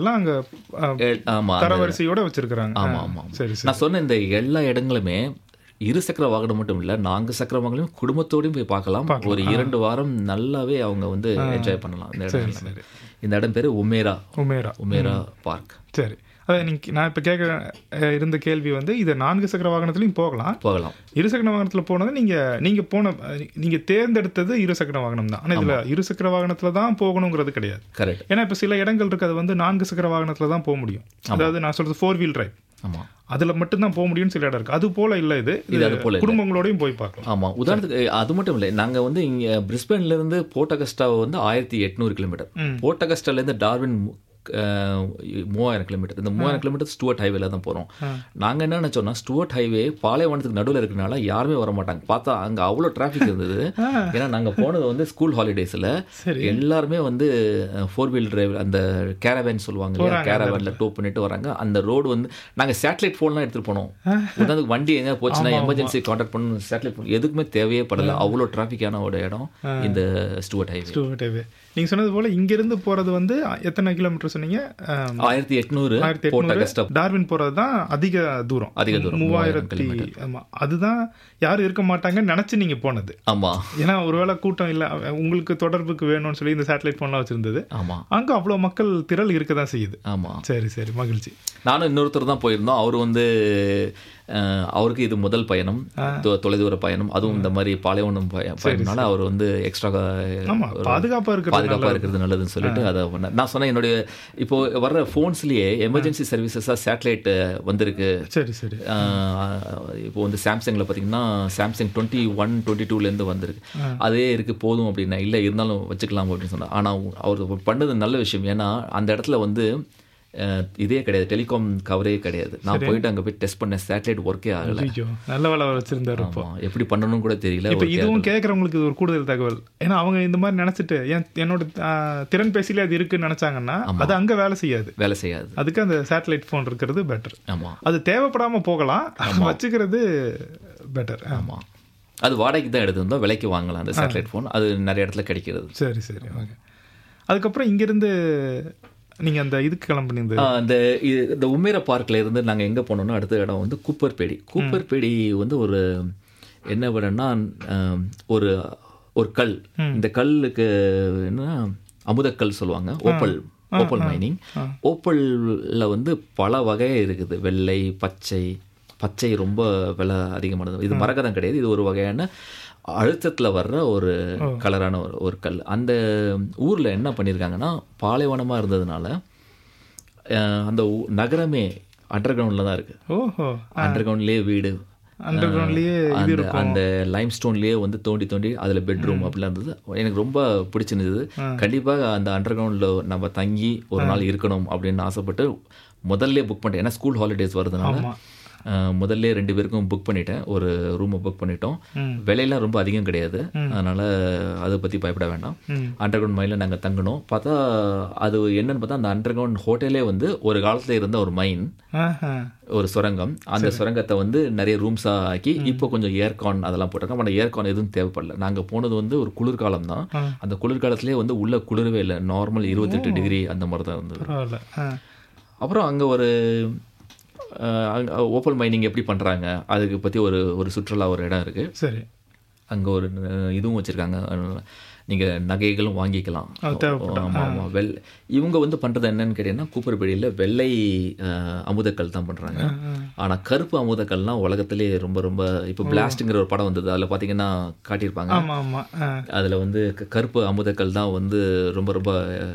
எல்லாம் அங்க ஆமா தரவரிசையோட வச்சிருக்காங்க. ஆமா ஆமா. சரி நான் சொன்ன இந்த எல்லா இடங்களுமே இருசக்கர வாகனம் மட்டும் இல்ல, 4 சக்கர வாகனம் குடும்பத்தோடையும் போய் பார்க்கலாம். ஒரு 2 வாரம் நல்லாவே அவங்க வந்து என்ஜாய் பண்ணலாம். இந்த இடம் பேரு உமேரா பார்க். சரி, அதான் நான் இப்போ கேட்க இருந்த கேள்வி வந்து இது 4 சக்கர வாகனத்துலையும் போகலாம். இருசக்கர வாகனத்தில் போனது நீங்கள் தேர்ந்தெடுத்தது இருசக்கர வாகனம் தான். ஆனால் இதில் இருசக்கர வாகனத்தில் தான் போகணுங்கிறது கிடையாது. கரெக்ட். ஏன்னா இப்போ சில இடங்கள் இருக்குது, அது வந்து 4 சக்கர வாகனத்தில் தான் போக முடியும். அதாவது நான் சொல்கிறது 4 வீல் டிரைவ். ஆமாம், அதில் மட்டும்தான் போக முடியும்னு சில இடம் இருக்குது. அது போல் இல்லை, இது அது போல் குடும்பங்களோடையும் போய் பார்க்கலாம். ஆமாம். உதாரணத்துக்கு அது மட்டும் இல்லை, நாங்கள் வந்து இங்கே பிரிஸ்பேன்லேருந்து போர்ட் அகஸ்டா வந்து 1800 கிலோமீட்டர், போர்ட் அகஸ்டாலேருந்து டார்வின் 3000 கிலோமீட்டர். இந்த 3000 கிலோமீட்டர் ஸ்டூவர்ட் ஹைவேல தான் போகிறோம். நாங்கள் என்ன நினச்சோம்னா, ஸ்டூவர்ட் ஹைவே பாலைவனத்துக்கு நடுவில் இருக்கிறனால யாருமே வர மாட்டாங்க. பார்த்தா அங்கே அவ்வளோ டிராஃபிக் இருந்தது. ஏன்னா நாங்கள் போனது வந்து ஸ்கூல் ஹாலிடேஸில் எல்லாருமே வந்து 4 வீல் டிரைவ் அந்த கேரவேன் சொல்லுவாங்க இல்லையா, கேரவேனில் டோ பண்ணிட்டு வராங்க. அந்த ரோடு வந்து நாங்கள் சேட்டலைட் ஃபோன்லாம் எடுத்துகிட்டு போனோம். உதாரணத்துக்கு வண்டி எங்கே போச்சுன்னா எமர்ஜென்சி கான்டாக்ட் பண்ணணும், சேட்டலைட் ஃபோன் எதுக்குமே தேவையே படலை. அவ்வளோ டிராஃபிக்கான ஒரு இடம் இந்த ஸ்டூவர்ட் ஹைவே. நீங்கள் சொன்னது போல் இங்கிருந்து போகிறது வந்து எத்தனை கிலோமீட்டர் சொன்னீங்க? 1800. டார்வின் போகிறது தான் அதிக தூரம் 3000. ஆமாம், அதுதான் யாரும் இருக்க மாட்டாங்கன்னு நினச்சி நீங்கள் போனது. ஆமாம், ஏன்னா ஒருவேளை கூட்டம் இல்லை, உங்களுக்கு தொடர்புக்கு வேணும்னு சொல்லி இந்த சேட்டலைட் ஃபோன்லாம் வச்சுருந்தது. ஆமாம், அங்கே அவ்வளோ மக்கள் திரள் இருக்க தான் செய்யுது. ஆமாம். சரி, மகிழ்ச்சி. நானும் இன்னொருத்தர் தான் போயிருந்தோம். அவர் வந்து அவருக்கு இது முதல் பயணம், தொலைதூர பயணம், அதுவும் இந்த மாதிரி பாலைவனம் பயணம்னால அவர் வந்து எக்ஸ்ட்ரா பாதுகாப்பாக இருக்கிறது நல்லதுன்னு சொல்லிட்டு அதை நான் சொன்னேன். என்னுடைய இப்போ வர்ற ஃபோன்ஸ்லேயே எமர்ஜென்சி சர்வீசஸாக சேட்டலைட் வந்திருக்கு. சரி. இப்போ வந்து சாம்சங்கில் பார்த்தீங்கன்னா சாம்சங் 21, 22லேருந்து வந்திருக்கு. அதே இருக்குது போதும் அப்படின்னா, இல்லை இருந்தாலும் வச்சுக்கலாம் அப்படின்னு சொன்னார். ஆனால் அவர் பண்ணது நல்ல விஷயம். ஏன்னா அந்த இடத்துல வந்து இதே கிடையாது, டெலிகாம் கவரே கிடையாது. நான் போயிட்டு அங்கே போய் டெஸ்ட் பண்ணேன், சேட்டலைட் ஒர்க்கே ஆகலை. நல்ல வேலை வச்சிருந்தாரு. எப்படி பண்ணணும் கூட தெரியல. இப்போ இதுவும் கேட்குறவங்களுக்கு இது ஒரு கூடுதல் தகவல். ஏன்னா அவங்க இந்த மாதிரி நினச்சிட்டு என்னோட திறன் பேசிலே அது இருக்குன்னு நினச்சாங்கன்னா அது அங்கே வேலை செய்யாது. அதுக்கு அந்த சேட்டலைட் ஃபோன் இருக்கிறது பெட்டர். ஆமாம், அது தேவைப்படாமல் போகலாம், வச்சுக்கிறது பெட்டர். ஆமாம், அது வாடகைக்கு தான் எடுத்திருந்தோம், விலைக்கு வாங்கலாம் அந்த சேட்டலைட் ஃபோன். அது நிறைய இடத்துல கிடைக்கிறது. சரி. ஓகே. அதுக்கப்புறம் இங்கிருந்து நீங்கள் அந்த இதுக்கு கிளம்புனீங்க, இந்த உமேரா பார்க்கில் இருந்து நாங்கள் எங்கே போனோம்னா அடுத்த இடம் வந்து கூப்பர்பேடி வந்து ஒரு என்ன விடன்னா ஒரு கல். இந்த கல்லுக்கு என்ன அமுதக்கல் சொல்லுவாங்க, ஓப்பல் மைனிங். ஓப்பலில் வந்து பல வகையாக இருக்குது. வெள்ளை, பச்சை ரொம்ப விலை அதிகமானது. இது மரகதம் கிடையாது, இது ஒரு வகையான அழுத்தத்தில் வர்ற ஒரு கலரான ஒரு கல். அந்த ஊரில் என்ன பண்ணியிருக்காங்கன்னா, பாலைவனமாக இருந்ததுனால அந்த நகரமே அண்டர் கிரவுண்டில் தான் இருக்குது. அண்டர் கிரவுண்ட்லேயே வீடு, அந்த லைம் ஸ்டோன்லேயே வந்து தோண்டி அதில் பெட்ரூம் அப்படிலாம் இருந்தது. எனக்கு ரொம்ப பிடிச்சிருந்தது. கண்டிப்பாக அந்த அண்டர் கிரவுண்டில் நம்ம தங்கி ஒரு நாள் இருக்கணும் அப்படின்னு ஆசைப்பட்டு முதல்ல புக் பண்ணிட்டேன். ஏன்னா ஸ்கூல் ஹாலிடேஸ் வருதுனால முதல்ல 2 பேருக்கும் புக் பண்ணிட்டேன். ஒரு ரூமை புக் பண்ணிட்டோம். விலையெல்லாம் ரொம்ப அதிகம் கிடையாது, அதனால் அதை பற்றி பயப்பட வேண்டாம். அண்டர் கிரவுண்ட் மைனில் நாங்கள் தங்கினோம். பார்த்தா அது என்னன்னு பார்த்தா, அந்த அண்டர் கிரவுண்ட் ஹோட்டலே வந்து ஒரு காலத்தில் இருந்த ஒரு மைன், ஒரு சுரங்கம். அந்த சுரங்கத்தை வந்து நிறைய ரூம்ஸாக ஆக்கி இப்போ கொஞ்சம் ஏர்கான் அதெல்லாம் போட்டிருக்கோம். ஆனால் ஏர்கான் எதுவும் தேவைப்படல. நாங்கள் போனது வந்து ஒரு குளிர்காலம் தான். அந்த குளிர்காலத்திலே வந்து உள்ள குளிரவே இல்லை, நார்மல் 28 டிகிரி அந்த மாதிரி தான் இருந்தது. அப்புறம் அங்கே ஒரு ஓப்பல் மைனிங் எப்படி பண்ணுறாங்க அதுக்கு பற்றி ஒரு சுற்றுலா ஒரு இடம் இருக்குது. சரி, அங்கே ஒரு இதுவும் வச்சுருக்காங்க, நீங்கள் நகைகளும் வாங்கிக்கலாம். ஆமாம். இவங்க வந்து பண்ணுறது என்னன்னு கேட்டீங்கன்னா, கூப்பர்பேடியில் வெள்ளை அமுதக்கல் தான் பண்ணுறாங்க. ஆனால் கருப்பு அமுதக்கல்னால் உலகத்திலே ரொம்ப ரொம்ப இப்போ பிளாஸ்ட்டுங்கிற ஒரு படம் வந்தது, அதில் பார்த்தீங்கன்னா காட்டியிருப்பாங்க. அதில் வந்து கருப்பு அமுதக்கல் தான் வந்து ரொம்ப ரொம்ப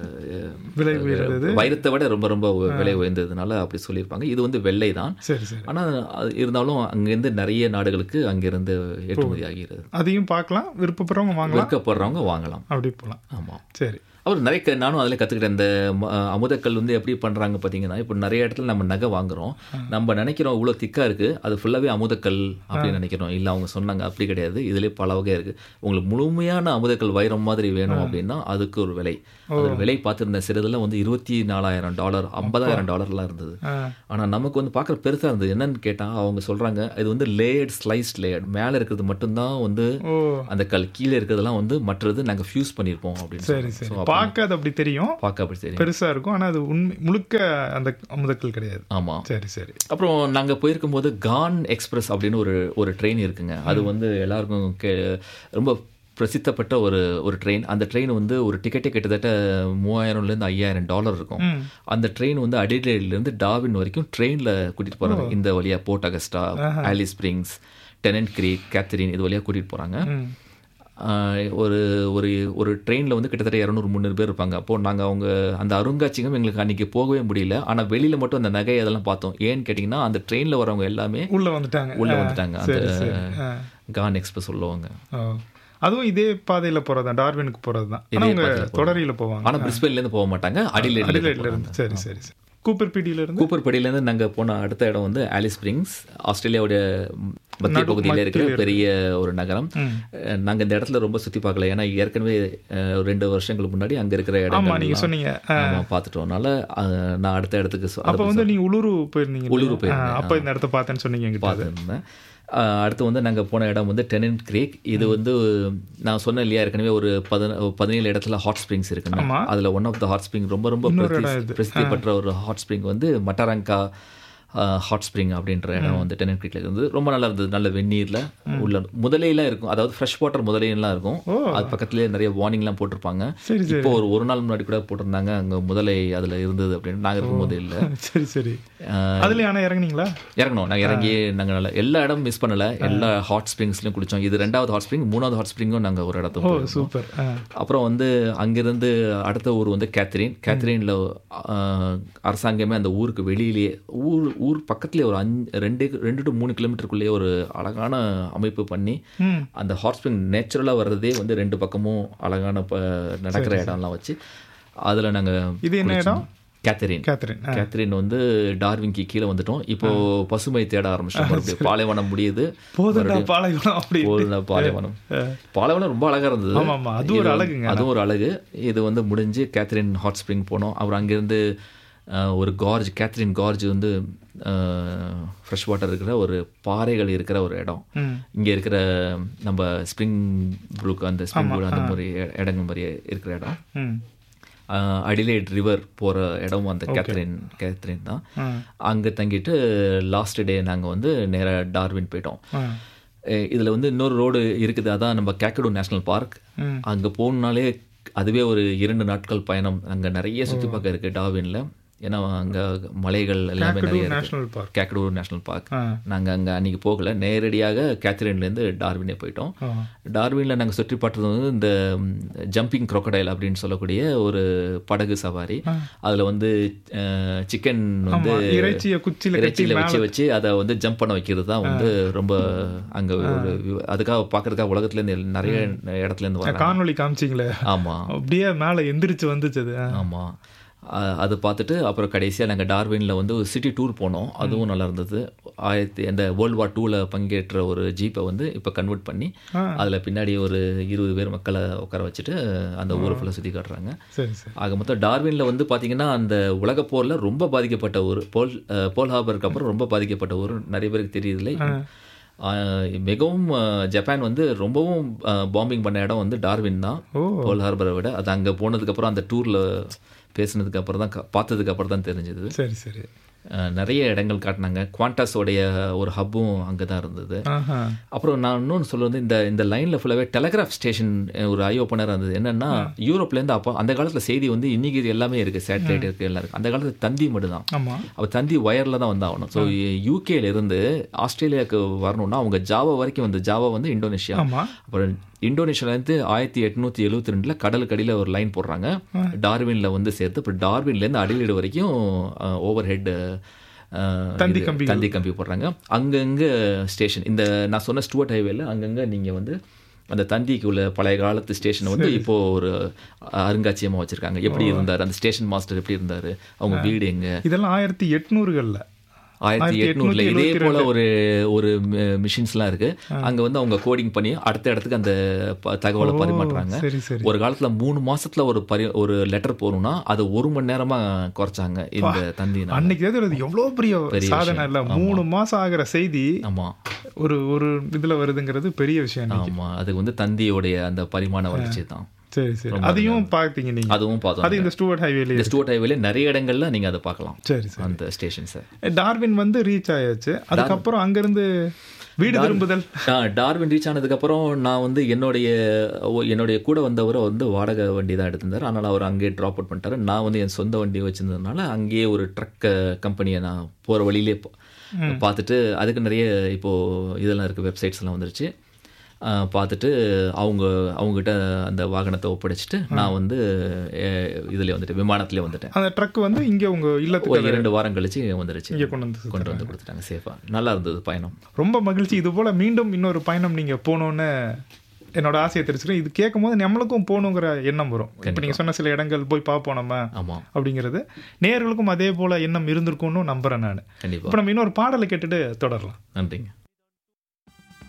வைரத்தை விட ரொம்ப ரொம்ப விலை உயர்ந்ததுனால அப்படி சொல்லியிருப்பாங்க. இது வந்து வெள்ளை தான். ஆனால் இருந்தாலும் அங்கேருந்து நிறைய நாடுகளுக்கு அங்கேருந்து ஏற்றுமதி ஆகிறது. அதையும் பார்க்கலாம், விருப்பப்படுறவங்க வாங்கலாம், அப்படி போகலாம். ஆமாம். சரி. அப்புறம் நிறைய நானும் அதில் கற்றுக்கிட்டேன். இந்த அமுதக்கல் வந்து எப்படி பண்ணுறாங்க பார்த்தீங்கன்னா, இப்போ நிறைய இடத்துல நம்ம நகை வாங்குகிறோம், நம்ம நினைக்கிறோம் இவ்வளோ திக்காக இருக்குது, அது ஃபுல்லாகவே அமுதக்கல் அப்படின்னு நினைக்கிறோம். இல்லை, அவங்க சொன்னாங்க அப்படி கிடையாது, இதுலேயே பல வகை இருக்குது. உங்களுக்கு முழுமையான அமுதக்கல் வைரம் மாதிரி வேணும் அப்படின்னா அதுக்கு ஒரு விலை. அது விலை பார்த்துருந்தேன். சிலதெல்லாம் வந்து $24,000 $50,000 இருந்தது. ஆனால் நமக்கு வந்து பார்க்குற பெருசாக இருந்தது. என்னன்னு கேட்டால் அவங்க சொல்கிறாங்க இது வந்து லேயர்ட் ஸ்லைஸ்ட் லேயர்ட், மேலே இருக்கிறது மட்டும்தான் வந்து அந்த கல், கீழே இருக்கிறதெல்லாம் வந்து மற்றது நாங்கள் ஃபியூஸ் பண்ணியிருப்போம் அப்படின்னு. சரி சரி. பார்க்க அது அப்படி தெரியும், பார்க்க அப்படி தெரியும், பெருசாக இருக்கும். ஆனால் அது உண்மை முழுக்க அந்த அமுதக்கல் கிடையாது. ஆமாம். சரி சரி. அப்புறம் நாங்கள் போயிருக்கும்போது கான் எக்ஸ்பிரஸ் அப்படின்னு ஒரு ட்ரெயின் இருக்குங்க. அது வந்து எல்லாருக்கும் ரொம்ப பிரசித்தப்பட்ட ஒரு ட்ரெயின். அந்த ட்ரெயின் வந்து ஒரு டிக்கெட்டே கிட்டத்தட்ட $3,000 $5,000 இருக்கும். அந்த ட்ரெயின் வந்து அடிலேட்லேருந்து டார்வின் வரைக்கும் ட்ரெயினில் கூட்டிகிட்டு போகிறாங்க. இந்த வழியாக board Agusta, Alice springs, tenant Greek, Catherine, இது வழியாக கூட்டிகிட்டு போகிறாங்க. ஒரு ட்ரெயினில் வந்து கிட்டத்தட்ட 200-300 பேர் இருப்பாங்க. அப்போது நாங்கள் அவங்க அந்த அருங்காட்சியகம் எங்களுக்கு அன்றைக்கி போகவே முடியல. ஆனால் வெளியில் மட்டும் அந்த நகை அதெல்லாம் பார்த்தோம். ஏன்னு கேட்டிங்கன்னா அந்த ட்ரெயினில் வரவங்க எல்லாமே உள்ளே வந்துட்டாங்க அந்த கான் எக்ஸ்பிரஸ் உள்ளவங்க. அதுவும் இதே பாதையில் போகிறதா, டார்வினுக்கு போகிறது தான். தொடரியில் போவாங்க. ஆனால் பிரிஸ்பேன்லேருந்து போக மாட்டாங்க, அடிலேட்ல இருந்து. சரி சரி. கூப்பர்படியிலேருந்து நாங்கள் போன அடுத்த இடம் வந்து ஆலிஸ் ஸ்ப்ரிங்ஸ், ஆஸ்திரேலியாவுடைய மத்திய பகுதியில் இருக்கிற பெரிய ஒரு நகரம். நாங்கள் இந்த இடத்துல ரொம்ப சுற்றி பார்க்கல, ஏன்னா ஏற்கனவே 2 வருஷங்களுக்கு முன்னாடி அங்கே இருக்கிற இடம் நீங்கள் சொன்னீங்க பார்த்துட்டோம்னால நான் அடுத்த இடத்துக்கு. அப்போ வந்து நீங்கள் உள்ளூர் போயிருந்தீங்க. அப்போ இந்த இடத்த பார்த்தேன்னு சொன்னீங்க. பார்த்துருந்தேன். அடுத்து வந்து நாங்கள் போன இடம் வந்து டெனன்ட் கிரீக். இது வந்து நான் சொன்னேன் இல்லையா ஏற்கனவே ஒரு 17 இடத்துல ஹாட் ஸ்ப்ரிங்ஸ் இருக்குங்க. அதில் one of the hot spring ரொம்ப பிரசித்தி பெற்ற ஒரு ஹாட் ஸ்ப்ரிங் வந்து மட்டரங்கா ஹாட் ஸ்ப்ரிங் அப்படின்ற இடம் வந்து டெனன்ட் கிரீக்ல இருந்து ரொம்ப நல்லா இருந்தது. நல்ல வெந்நீரில் உள்ள முதலையெல்லாம் இருக்கும், அதாவது ஃப்ரெஷ் வாட்டர் முதலையெல்லாம் இருக்கும். அது பக்கத்துலேயே நிறைய வார்னிங்லாம் போட்டிருப்பாங்க. இப்போ ஒரு நாள் முன்னாடி கூட போட்டிருந்தாங்க அங்கே முதலை அதில் இருந்தது அப்படின்னு. நாங்கள் இருக்கும்போது இல்லை. சரி சரி. அதில் ஆனால் இறங்கணும். நாங்கள் இறங்கி நாங்கள் நல்லா எல்லா இடம் மிஸ் பண்ணலை, எல்லா ஹாட் ஸ்ப்ரிங்ஸ்லையும் குளித்தோம். இது 2வது ஹாட் ஸ்ப்ரிங். 3வது ஹாட் ஸ்ப்ரிங்கும் நாங்கள் ஒரு இடத்துல. சூப்பர். அப்புறம் வந்து அங்கிருந்து அடுத்த ஊர் வந்து கேத்தரினில் அரசாங்கமே அந்த ஊருக்கு வெளியிலேயே ஊர் பக்கத்துலேயே ஒரு 2 to 3 கிலோமீட்டருக்குள்ளேயே ஒரு அழகான அமைப்பு பண்ணி அந்த ஹாட் ஸ்ப்ரிங் நேச்சுரலாக வர்றதே வந்து 2 பக்கமும் அழகான நடக்கிற இடம்லாம் வச்சு அதில் நாங்கள். இது என்ன இடம்? கேத்தரின் வந்து டார்வின்க்கு கீழே வந்துட்டோம். இப்போ பசுமை தேட ஆரம்பிச்சோம். பாலைவனம் முடியுது. பாலைவனம் ரொம்ப அழகா இருந்தது. அதுவும் ஒரு அழகு. இது வந்து முடிஞ்சு கேத்தரின் ஹாட் ஸ்ப்ரிங் போனோம். அப்புறம் அங்கிருந்து ஒரு கேத்தரின் கார்ஜ் வந்து ஃப்ரெஷ் வாட்டர் இருக்கிற ஒரு பாறைகள் இருக்கிற ஒரு இடம். இங்கே இருக்கிற நம்ம ஸ்ப்ரிங் ப்ரூக் அந்த மாதிரி இடங்கள் மாதிரி இருக்கிற இடம். அடிலேட் ரிவர் போகிற இடம் அந்த கேத்தரின் தான். அங்கே தங்கிட்டு லாஸ்ட் டே நாங்கள் வந்து நேராக டார்வின் போயிட்டோம். இதில் வந்து இன்னொரு ரோடு இருக்குது, அதான் நம்ம கேக்கடூ நேஷ்னல் பார்க். அங்கே போகணுன்னாலே அதுவே ஒரு 2 நாட்கள் பயணம். அங்கே நிறைய சுற்றி பார்க்க இருக்குது டார்வினில். ஏன்னா அங்கே மலைகள் எல்லாமே நிறைய இருக்கு. கேக்கடூ நேஷ்னல் பார்க். நாங்கள் அங்கே அன்றைக்கி போகலை, நேரடியாக கேத்தரின்லேருந்து டார்வினே போயிட்டோம். டார்வினில் நாங்கள் சுற்றி பார்த்தது வந்து இந்த ஜம்பிங் crocodile அப்படின்னு சொல்லக்கூடிய ஒரு படகு சவாரி. அதில் வந்து சிக்கன் வந்து இறைச்சியில் வச்சு அதை வந்து ஜம்ப் பண்ண வைக்கிறது தான் வந்து ரொம்ப அங்கே ஒரு அதுக்காக பார்க்கறதுக்காக உலகத்துலேருந்து நிறைய இடத்துலேருந்து வர காணொலி காமிச்சிங்களே. ஆமாம், அப்படியே மேலே எந்திரிச்சு வந்துச்சு. ஆமாம், அது பார்த்துட்டு அப்புறம் கடைசியாக நாங்கள் டார்வினில் வந்து ஒரு சிட்டி டூர் போனோம். அதுவும் நல்லா இருந்தது. இந்த வேர்ல்டு வார் 2ல் பங்கேற்ற ஒரு ஜீப்பை வந்து இப்போ கன்வெர்ட் பண்ணி அதில் பின்னாடி ஒரு 20 பேர் மக்களை உட்கார வச்சுட்டு அந்த ஊரை ஃபுல்லாக சுற்றி காட்டுறாங்க. ஆக மொத்தம் டார்வினில் வந்து பார்த்திங்கன்னா அந்த உலகப் போரில் ரொம்ப பாதிக்கப்பட்ட ஊர். போல் ஹார்பருக்கு அப்புறம் ரொம்ப பாதிக்கப்பட்ட ஊர் நிறைய பேருக்கு தெரியுதில்லை. மிகவும் ஜப்பான் வந்து ரொம்பவும் பாம்பிங் பண்ண இடம் வந்து டார்வின் தான், போல் ஹார்பரை விட. அது அங்கே போனதுக்கப்புறம் அந்த டூரில் பேசினதுக்கு அப்புறம் தான் பார்த்ததுக்கு அப்புறம் தான் தெரிஞ்சது. சரி சரி. நிறைய இடங்கள் காட்டினாங்க. குவாண்டாஸோடைய ஒரு ஹப்பும் அங்கே தான் இருந்தது. அப்புறம் நான் இன்னொன்று சொல்லுவது, இந்த லைனில் ஃபுல்லாகவே டெலகிராஃப் ஸ்டேஷன் ஒரு ஐ ஓப்பனராக இருந்தது. என்னென்னா யூரோப்லேருந்து அப்போ அந்த காலத்தில் செய்தி வந்து இன்றைக்கி எல்லாமே இருக்குது, சேட்டலைட் இருக்குது, எல்லாம் இருக்குது. அந்த காலத்தில் தந்தி மட்டும் தான். அப்போ தந்தி ஒயரில் தான் வந்து ஆகணும். ஸோ யூகேலேருந்து ஆஸ்திரேலியாவுக்கு வரணும்னா அவங்க ஜாவா வரைக்கும் வந்து, ஜாவா வந்து இந்தோனேஷியா, அப்புறம் இந்தோனேஷியாவிலேருந்து 1872 கடலுக்கு அடியில் ஒரு லைன் போடுறாங்க, டார்வினில் வந்து சேர்த்து. அப்புறம் டார்வின்லேருந்து அடிலேடு வரைக்கும் ஓவர் ஹெட் தந்தி கம்பி போடுறாங்க. அங்கங்கே ஸ்டேஷன், இந்த நான் சொன்ன ஸ்டூவர்ட் ஹைவேல அங்கங்கே நீங்கள் வந்து அந்த தந்திக்கு உள்ள பழைய காலத்து ஸ்டேஷனை வந்து இப்போது ஒரு அருங்காட்சியமாக வச்சுருக்காங்க. எப்படி இருந்தார் அந்த ஸ்டேஷன் மாஸ்டர், எப்படி இருந்தார், அவங்க வீடு எங்கே. இதெல்லாம் 1800களில் 1800 இதே போல ஒரு மிஷின்ஸ்லாம் இருக்கு. அங்க வந்து அவங்க கோடிங் பண்ணி அடுத்த இடத்துக்கு அந்த தகவலை பரிமாற்றுறாங்க. ஒரு காலத்துல 3 மாசத்துல ஒரு லெட்டர் போகணும்னா அது 1 மணி நேரமா குறைச்சாங்க இந்த தந்தி. அன்னைக்கு எவ்வளவு பெரிய சாதனை இல்ல, 3 மாசம் ஆகிற செய்தி ஆமா ஒரு இதுல வருதுங்கிறது பெரிய விஷயம். ஆமா, அது வந்து தந்தியோடைய அந்த பரிமாண வளர்ச்சி தான். சரி சரி, அதையும் பார்த்தீங்க நீங்க? அதுவும் பார்த்தோம். அது இந்த ஸ்டூவர்ட் ஹைவேல நிறைய இடங்கள்ல நீங்க அதை பார்க்கலாம். சரி சரி, அந்த ஸ்டேஷன்ஸ். டார்வின் வந்து ரீச் ஆயாச்சு, அதுக்கப்புறம் அங்கிருந்து வீடு திரும்புதல். டார்வின் ரீச் ஆனதுக்கப்புறம் நான் வந்து என்னுடைய கூட வந்தவரை வந்து வாடகை வண்டி தான் எடுத்திருந்தார். அதனால் அவர் அங்கேயே ட்ராப் அவுட் பண்ணிட்டாரு. நான் வந்து என் சொந்த வண்டி வச்சுருந்ததுனால அங்கேயே ஒரு ட்ரக் கம்பெனியை நான் போகிற வழியிலே பார்த்துட்டு, அதுக்கு நிறைய இப்போது இதெல்லாம் இருக்குது, வெப்சைட்ஸ்லாம் வந்துருச்சு. பார்த்துட்டு அவங்ககிட்ட அந்த வாகனத்தை ஒப்படைச்சிட்டு நான் வந்து இதில் வந்துட்டு விமானத்திலே வந்துட்டேன். அந்த ட்ரக் வந்து இங்கே உங்கள் இல்லத்துக்கு 2 வாரம் கழிச்சு வந்துருச்சு. இங்கே கொண்டு வந்து கொடுத்துட்டாங்க சேஃபாக. நல்லா இருந்தது பயணம். ரொம்ப மகிழ்ச்சி. இது போல் மீண்டும் இன்னொரு பயணம் நீங்கள் போகணுன்னு என்னோட ஆசையை தெரிஞ்சுக்கிறேன். இது கேட்கும் போது நம்மளுக்கும் போகணுங்கிற எண்ணம் வரும். இப்போ நீங்கள் சொன்ன சில இடங்கள் போய் பார்ப்போம் நம்ம அப்படிங்கிறது, நேயர்களுக்கும் அதே போல் எண்ணம் இருந்திருக்கும்னு நம்புகிறேன் நான். கண்டிப்பாக. இப்போ நம்ம இன்னொரு பாடலை கேட்டுட்டு தொடரலாம். நன்றிங்க.